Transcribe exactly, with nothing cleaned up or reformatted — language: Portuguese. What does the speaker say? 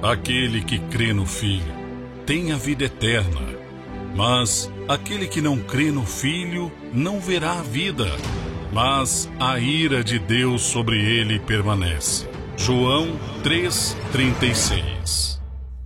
Aquele que crê no Filho tem a vida eterna, mas aquele que não crê no Filho não verá a vida, mas a ira de Deus sobre ele permanece. João três, trinta e seis.